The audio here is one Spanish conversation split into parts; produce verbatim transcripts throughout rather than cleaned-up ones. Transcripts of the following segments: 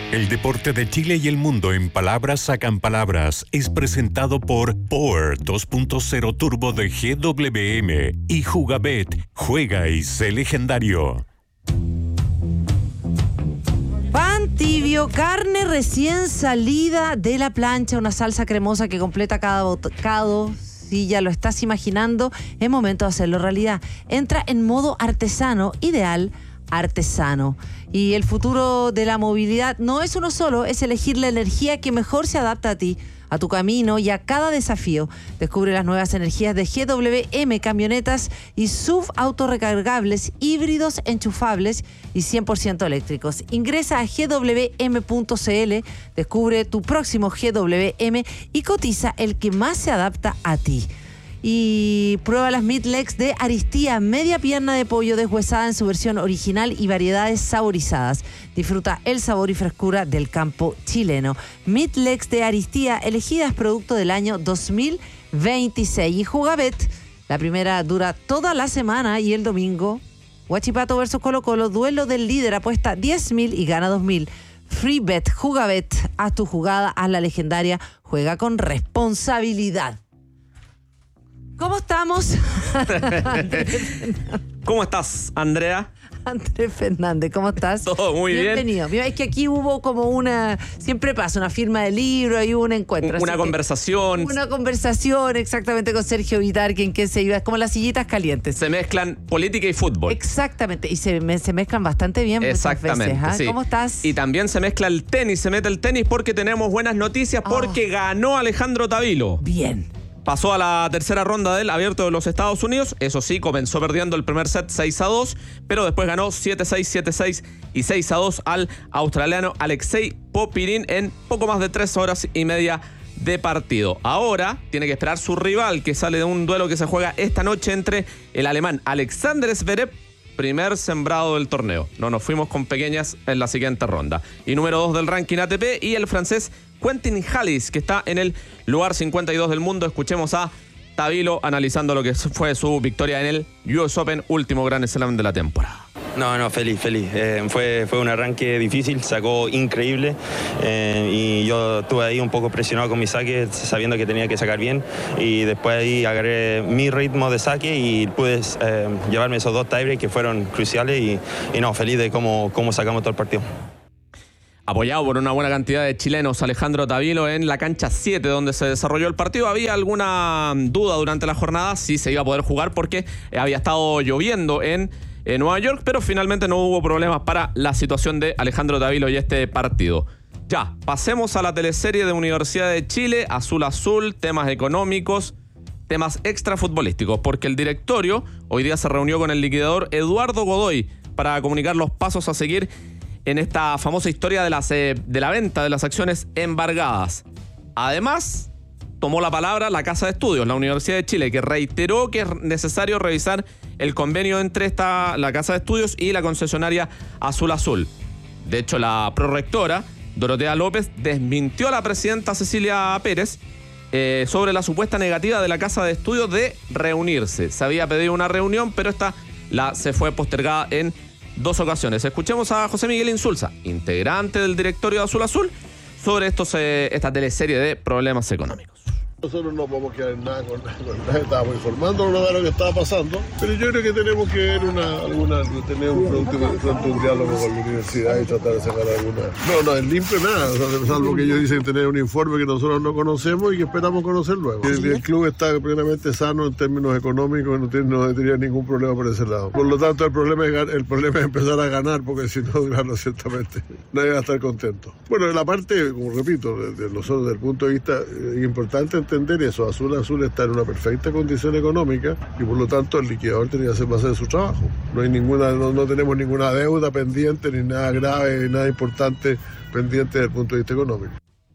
El deporte de Chile y el mundo en palabras sacan palabras es presentado por Power dos punto cero Turbo de G W M y Jugabet. Juega y sé legendario. Pan tibio, carne recién salida de la plancha, una salsa cremosa que completa cada bocado. Si ya lo estás imaginando, es momento de hacerlo realidad. Entra en modo artesano, ideal artesano. Y el futuro de la movilidad no es uno solo, es elegir la energía que mejor se adapta a ti, a tu camino y a cada desafío. Descubre las nuevas energías de G W M, camionetas y S U V autorrecargables, híbridos enchufables y cien por ciento eléctricos. Ingresa a G W M punto C L, descubre tu próximo G W M y cotiza el que más se adapta a ti. Y prueba las Meat Legs de Aristía, media pierna de pollo deshuesada en su versión original y variedades saborizadas. Disfruta el sabor y frescura del campo chileno. Meat Legs de Aristía, elegidas producto del año dos mil veintiséis. Y Jugabet, la primera dura toda la semana y el domingo, Huachipato versus Colo Colo, duelo del líder, apuesta diez mil y gana dos mil. Free Bet, Jugabet, haz tu jugada, haz la legendaria, juega con responsabilidad. ¿Cómo estamos? ¿Cómo estás, Andrea? Andrés Fernández, ¿cómo estás? Todo muy Bienvenido. bien. Bienvenido. Es que aquí hubo como una, siempre pasa, una firma de libro y hubo un encuentro. Una conversación. Una conversación exactamente con Sergio Vitar, que en qué se iba, es como las sillitas calientes. Se mezclan política y fútbol. Exactamente, y se, me, se mezclan bastante bien. Exactamente, muchas veces, ¿eh? sí. ¿Cómo estás? Y también se mezcla el tenis, se mete el tenis porque tenemos buenas noticias, Oh. porque ganó Alejandro Tavilo. Bien. Pasó a la tercera ronda del Abierto de los Estados Unidos. Eso sí, comenzó perdiendo el primer set seis a dos, pero después ganó siete seis, siete seis y seis a dos al australiano Alexei Popyrin en poco más de tres horas y media de partido. Ahora tiene que esperar su rival, que sale de un duelo que se juega esta noche entre el alemán Alexander Zverev, primer sembrado del torneo. No nos fuimos con pequeñas en la siguiente ronda. Y número dos del ranking A T P, y el francés Quentin Halys, que está en el lugar cincuenta y dos del mundo. Escuchemos a Tavilo analizando lo que fue su victoria en el U S Open, último Grand Slam de la temporada. No, no, feliz, feliz. Eh, fue, fue un arranque difícil, sacó increíble eh, y yo estuve ahí un poco presionado con mi saque, sabiendo que tenía que sacar bien, y después ahí agarré mi ritmo de saque y pude eh, llevarme esos dos tiebreaks que fueron cruciales y, y no, feliz de cómo, cómo sacamos todo el partido. Apoyado por una buena cantidad de chilenos, Alejandro Tavilo en la cancha siete donde se desarrolló el partido. Había alguna duda durante la jornada si se iba a poder jugar porque había estado lloviendo en, en Nueva York, pero finalmente no hubo problemas para la situación de Alejandro Tavilo y este partido. Ya, pasemos a la teleserie de Universidad de Chile, Azul Azul, temas económicos, temas extrafutbolísticos, porque el directorio hoy día se reunió con el liquidador Eduardo Godoy para comunicar los pasos a seguir en esta famosa historia de, las, eh, de la venta de las acciones embargadas. Además, tomó la palabra la Casa de Estudios, la Universidad de Chile, que reiteró que es necesario revisar el convenio entre esta, la Casa de Estudios y la concesionaria Azul Azul. De hecho, la prorectora, Dorotea López, desmintió a la presidenta Cecilia Pérez eh, sobre la supuesta negativa de la Casa de Estudios de reunirse. Se había pedido una reunión, pero esta la, se fue postergada en dos ocasiones. Escuchemos a José Miguel Insulza, integrante del directorio de Azul Azul, sobre estos, eh, esta teleserie de problemas económicos. Nosotros no podemos quedar en nada con, con nada, estábamos informándonos de lo que estaba pasando, pero yo creo que tenemos que ver una, alguna, tener un pronto, pronto un diálogo con la universidad y tratar de sacar alguna. No, no es limpio nada, o sea, salvo que ellos dicen tener un informe que nosotros no conocemos y que esperamos conocer luego. El, el club está plenamente sano en términos económicos, no, tiene, no tendría ningún problema por ese lado. Por lo tanto, el problema es, el problema es empezar a ganar, porque si no, claro, ciertamente nadie va a estar contento. Bueno, la parte, como repito, de, de nosotros, desde el punto de vista eh, importante entender eso. Azul Azul está en una perfecta condición económica y por lo tanto el liquidador tenía que hacer más de su trabajo. No hay ninguna, no, no tenemos ninguna deuda pendiente, ni nada grave, ni nada importante pendiente desde el punto de vista económico.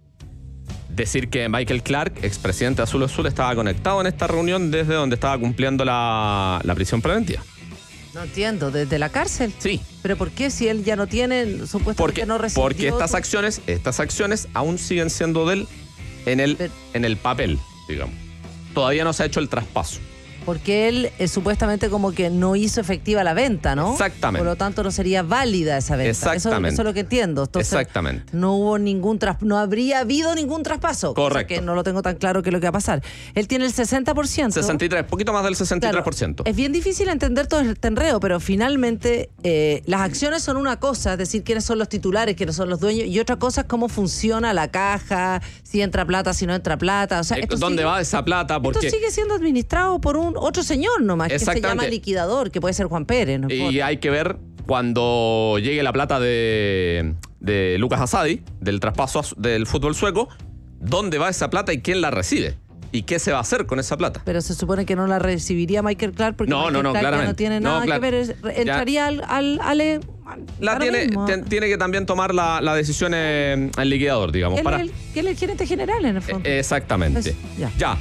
Decir que Michael Clark, expresidente de Azul Azul, estaba conectado en esta reunión desde donde estaba cumpliendo la, la prisión preventiva. No entiendo, ¿desde la cárcel? Sí. ¿Pero por qué si él ya no tiene, supuestamente porque, no recibió? Porque estas otro... acciones, estas acciones aún siguen siendo de él en el, Pero... en el papel, digamos. Todavía no se ha hecho el traspaso. Porque él eh, supuestamente como que no hizo efectiva la venta, ¿no? Exactamente. Por lo tanto, no sería válida esa venta. Exactamente. Eso, eso es lo que entiendo. Entonces, Exactamente. no hubo ningún tras, no habría habido ningún traspaso. Correcto. Cosa que no lo tengo tan claro qué es lo que va a pasar. Él tiene el sesenta por ciento. sesenta y tres, poquito más del sesenta y tres por ciento. Claro, es bien difícil entender todo este enredo, pero finalmente eh, las acciones son una cosa, es decir, quiénes son los titulares, quiénes son los dueños, y otra cosa es cómo funciona la caja, si entra plata, si no entra plata. O sea, Eh, esto ¿Dónde sigue, va esa plata? Porque esto sigue siendo administrado por un otro señor nomás, que se llama Exactamente. liquidador, que puede ser Juan Pérez. No Y importa. hay que ver cuando llegue la plata de, de Lucas Asadi, del traspaso a su- del fútbol sueco, dónde va esa plata y quién la recibe. ¿Y qué se va a hacer con esa plata? Pero se supone que no la recibiría Michael Clark porque No, Michael no, no, Clark ya claramente. no tiene No, nada clar- que ver. es- Entraría al, al, al, al- La ahora tiene, mismo. ten- tiene que también tomar la, la decisión eh, el liquidador, digamos. Él para, es el, que él es el gerente general en el fondo. Eh, Exactamente. Es- ya. ya.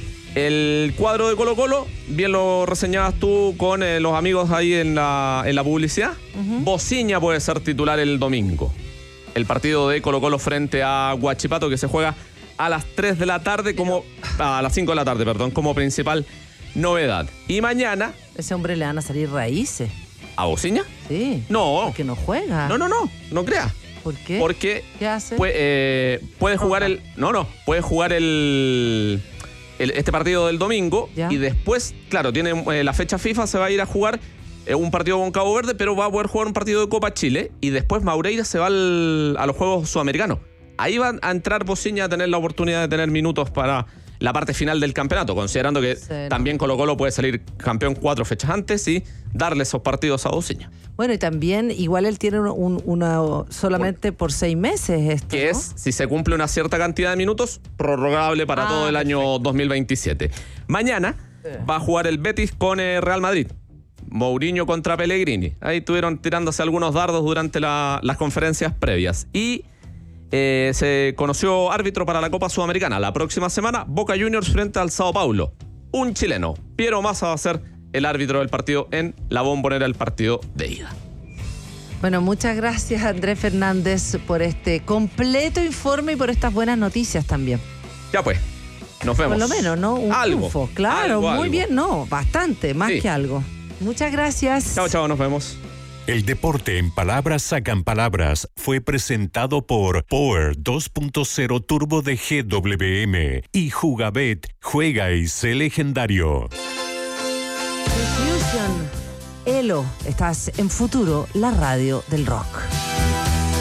El cuadro de Colo Colo, bien lo reseñabas tú con eh, los amigos ahí en la, en la publicidad. Bociña puede ser titular el domingo. El partido de Colo Colo frente a Huachipato que se juega a las tres de la tarde, como a las cinco de la tarde, perdón, como principal novedad. Y mañana, Ese hombre le van a salir raíces. ¿a Bociña? Sí. No. Porque no juega. No, no, no, no creas. ¿Por qué? Porque ¿Qué hace? Puede, eh, puede jugar el. No, no. Puede jugar el. el- este partido del domingo. Ya. Y después, claro, tiene eh, la fecha FIFA, se va a ir a jugar eh, un partido con Cabo Verde, pero va a poder jugar un partido de Copa Chile. Y después Maureira se va al- a los Juegos Sudamericanos. Ahí va a entrar Bociña a tener la oportunidad de tener minutos para la parte final del campeonato, considerando que Sí, no. también Colo Colo puede salir campeón cuatro fechas antes y darle esos partidos a Bociña. Bueno, y también, igual él tiene un- una solamente por seis meses esto, Que ¿no? es, si se cumple una cierta cantidad de minutos, prorrogable para Ah, todo el año dos mil veintisiete. Mañana va a jugar el Betis con el Real Madrid. Mourinho contra Pellegrini. Ahí estuvieron tirándose algunos dardos durante la- las conferencias previas. Y eh, se conoció árbitro para la Copa Sudamericana. La próxima semana, Boca Juniors frente al Sao Paulo. Un chileno, Piero Massa, va a ser el árbitro del partido en la Bombonera, el partido de ida. Bueno, muchas gracias, Andrés Fernández, por este completo informe y por estas buenas noticias también. Ya pues, nos vemos. Por lo menos, ¿no? Un algo, triunfo. Claro, algo, muy algo. bien, no, bastante, más Sí. que algo. Muchas gracias. Chao, chao, nos vemos. El deporte en palabras sacan palabras fue presentado por Power dos punto cero Turbo de G W M y Jugabet, juega y sé legendario. Fusion, Elo, estás en Futuro, la radio del rock.